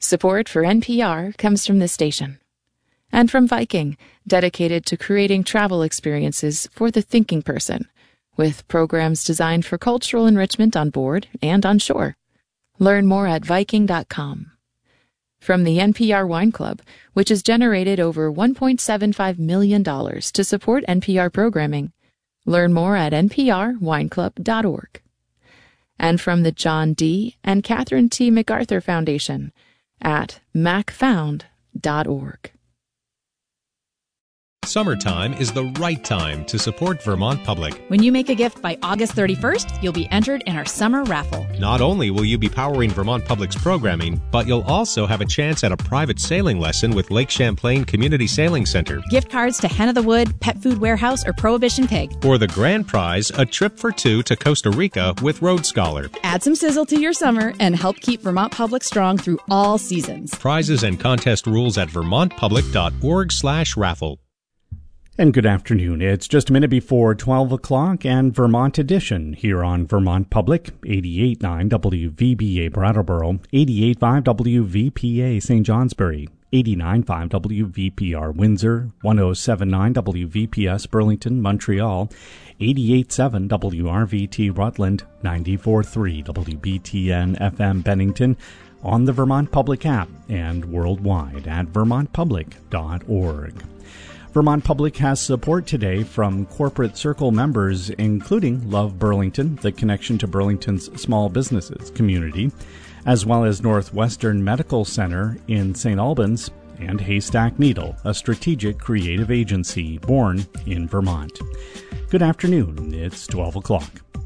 Support for NPR comes from this station. And from Viking, dedicated to creating travel experiences for the thinking person, with programs designed for cultural enrichment on board and on shore. Learn more at Viking.com. From the NPR Wine Club, which has generated over $1.75 million to support NPR programming. Learn more at nprwineclub.org. And from the John D. and Catherine T. MacArthur Foundation at macfound.org. Summertime is the right time to support Vermont Public. When you make a gift by August 31st, you'll be entered in our summer raffle. Not only will you be powering Vermont Public's programming, but you'll also have a chance at a private sailing lesson with Lake Champlain Community Sailing Center. Gift cards to Hen of the Wood, Pet Food Warehouse, or Prohibition Pig. For the grand prize, a trip for two to Costa Rica with Road Scholar. Add some sizzle to your summer and help keep Vermont Public strong through all seasons. Prizes and contest rules at vermontpublic.org/raffle. And good afternoon. It's just a minute before 12 o'clock and Vermont Edition here on Vermont Public, 88.9 WVBA Brattleboro, 88.5 WVPA St. Johnsbury, 89.5 WVPR Windsor, 107.9 WVPS Burlington, Montreal, 88.7 WRVT Rutland, 94.3 WBTN FM Bennington, on the Vermont Public app and worldwide at vermontpublic.org. Vermont Public has support today from corporate circle members, including Love Burlington, the connection to Burlington's small businesses community, as well as Northwestern Medical Center in St. Albans, and Haystack Needle, a strategic creative agency born in Vermont. Good afternoon. It's 12 o'clock.